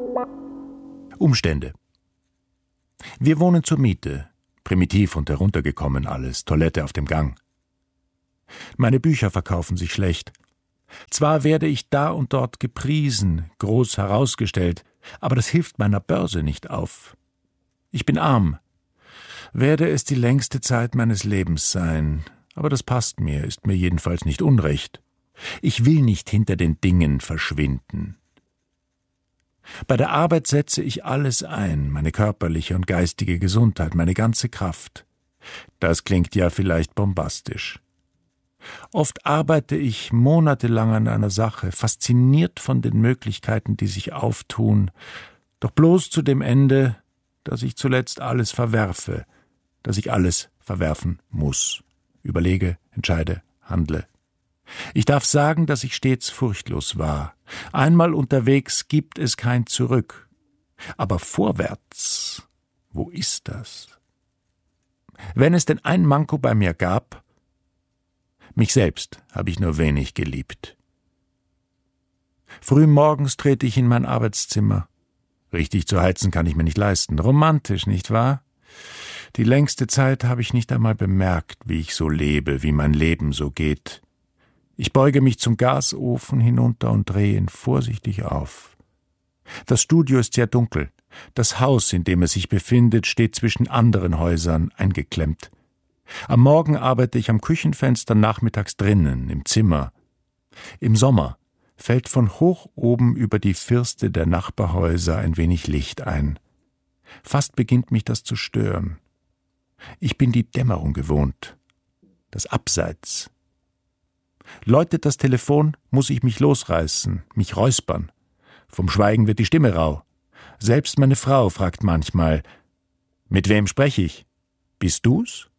Umstände. Wir wohnen zur Miete. Primitiv und heruntergekommen alles, Toilette auf dem Gang. Meine Bücher verkaufen sich schlecht. Zwar werde ich da und dort gepriesen, groß herausgestellt, aber das hilft meiner Börse nicht auf. Ich bin arm. Werde es die längste Zeit meines Lebens sein, aber das passt mir, ist mir jedenfalls nicht unrecht. Ich will nicht hinter den Dingen verschwinden. Bei der Arbeit setze ich alles ein, meine körperliche und geistige Gesundheit, meine ganze Kraft. Das klingt ja vielleicht bombastisch. Oft arbeite ich monatelang an einer Sache, fasziniert von den Möglichkeiten, die sich auftun, doch bloß zu dem Ende, dass ich zuletzt alles verwerfe, dass ich alles verwerfen muss. Überlege, entscheide, handle. Ich darf sagen, dass ich stets furchtlos war. Einmal unterwegs gibt es kein Zurück. Aber vorwärts, wo ist das? Wenn es denn ein Manko bei mir gab, mich selbst habe ich nur wenig geliebt. Früh morgens trete ich in mein Arbeitszimmer. Richtig zu heizen kann ich mir nicht leisten. Romantisch, nicht wahr? Die längste Zeit habe ich nicht einmal bemerkt, wie ich so lebe, wie mein Leben so geht. Ich beuge mich zum Gasofen hinunter und drehe ihn vorsichtig auf. Das Studio ist sehr dunkel. Das Haus, in dem es sich befindet, steht zwischen anderen Häusern eingeklemmt. Am Morgen arbeite ich am Küchenfenster, nachmittags drinnen, im Zimmer. Im Sommer fällt von hoch oben über die Firste der Nachbarhäuser ein wenig Licht ein. Fast beginnt mich das zu stören. Ich bin die Dämmerung gewohnt, das Abseits. Läutet das Telefon, muss ich mich losreißen, mich räuspern. Vom Schweigen wird die Stimme rau. Selbst meine Frau fragt manchmal: »Mit wem spreche ich? Bist du's?«